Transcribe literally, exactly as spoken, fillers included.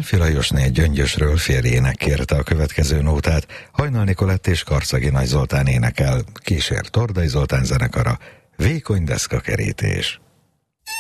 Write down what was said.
Pálffy Lajosné Gyöngyösről férjének kérte a következő nótát, Hajnal Nikolett és Karcagi Nagy Zoltán énekel, kísér Tordai Zoltán zenekara, Vékony deszkakerítés.